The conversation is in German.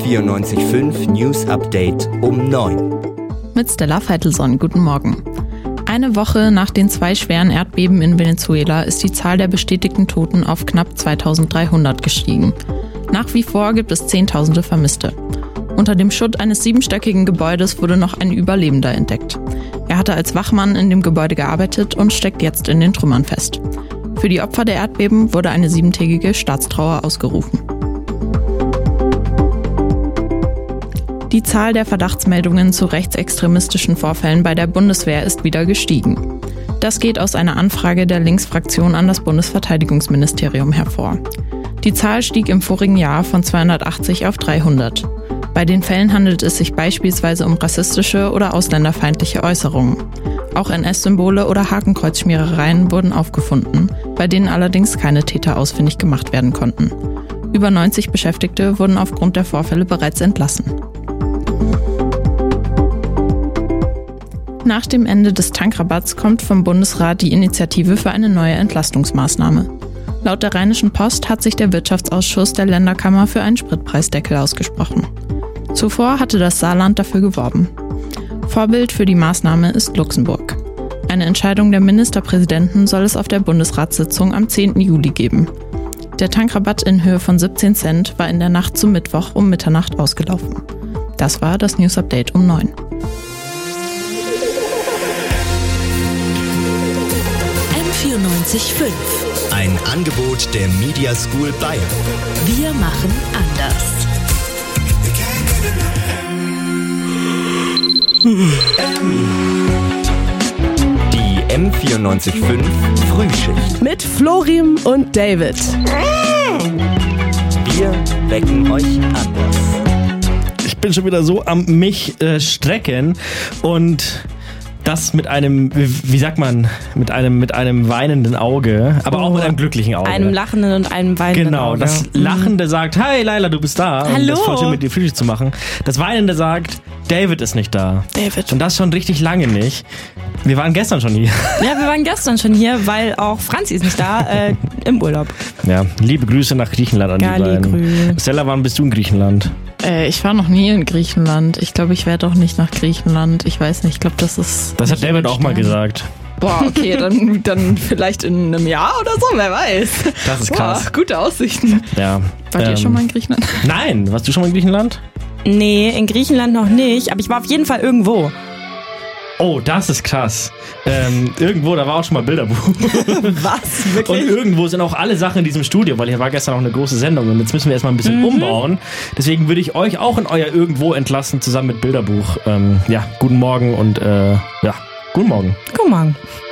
M94.5 News Update um 9. Mit Stella Veitelson, guten Morgen. Eine Woche nach den 2 schweren Erdbeben in Venezuela ist die Zahl der bestätigten Toten auf knapp 2300 gestiegen. Nach wie vor gibt es Zehntausende Vermisste. Unter dem Schutt eines 7-stöckigen Gebäudes wurde noch ein Überlebender entdeckt. Er hatte als Wachmann in dem Gebäude gearbeitet und steckt jetzt in den Trümmern fest. Für die Opfer der Erdbeben wurde eine 7-tägige Staatstrauer ausgerufen. Die Zahl der Verdachtsmeldungen zu rechtsextremistischen Vorfällen bei der Bundeswehr ist wieder gestiegen. Das geht aus einer Anfrage der Linksfraktion an das Bundesverteidigungsministerium hervor. Die Zahl stieg im vorigen Jahr von 280 auf 300. Bei den Fällen handelt es sich beispielsweise um rassistische oder ausländerfeindliche Äußerungen. Auch NS-Symbole oder Hakenkreuzschmierereien wurden aufgefunden, bei denen allerdings keine Täter ausfindig gemacht werden konnten. Über 90 Beschäftigte wurden aufgrund der Vorfälle bereits entlassen. Nach dem Ende des Tankrabatts kommt vom Bundesrat die Initiative für eine neue Entlastungsmaßnahme. Laut der Rheinischen Post hat sich der Wirtschaftsausschuss der Länderkammer für einen Spritpreisdeckel ausgesprochen. Zuvor hatte das Saarland dafür geworben. Vorbild für die Maßnahme ist Luxemburg. Eine Entscheidung der Ministerpräsidenten soll es auf der Bundesratssitzung am 10. Juli geben. Der Tankrabatt in Höhe von 17 Cent war in der Nacht zum Mittwoch um Mitternacht ausgelaufen. Das war das News Update um 9. M94.5. Ein Angebot der Media School Bayern. Wir machen anders. Die M94.5 Frühschicht. Mit Florim und David. Wir wecken euch anders. Ich bin schon wieder so am mich strecken und das mit einem, wie sagt man, mit einem weinenden Auge, aber auch mit einem glücklichen Auge. Einem lachenden und einem weinenden Auge. Genau, das Lachende sagt, hi Laila, du bist da. Hallo. Und das ist voll schön, mit dir Frühstück zu machen. Das Weinende sagt, David ist nicht da. David. Und das schon richtig lange nicht. Wir waren gestern schon hier. Ja, wir waren gestern schon hier, weil auch Franzi ist nicht da, im Urlaub. Ja, liebe Grüße nach Griechenland an die beiden. Stella, wann bist du in Griechenland? Ich war noch nie in Griechenland. Ich glaube, ich werde auch nicht nach Griechenland. Ich weiß nicht, ich glaube, das ist... Das hat David auch mal gesagt. Boah, okay, dann vielleicht in einem Jahr oder so, wer weiß. Das ist krass. Boah, gute Aussichten. Ja. Wart ihr schon mal in Griechenland? Nein, warst du schon mal in Griechenland? Nee, in Griechenland noch nicht, aber ich war auf jeden Fall irgendwo. Oh, das ist krass. Irgendwo, da war auch schon mal Bilderbuch. Was? Wirklich? Und irgendwo sind auch alle Sachen in diesem Studio, weil hier war gestern auch eine große Sendung und jetzt müssen wir erstmal ein bisschen umbauen. Deswegen würde ich euch auch in euer Irgendwo entlassen, zusammen mit Bilderbuch. Guten Morgen und guten Morgen. Guten Morgen.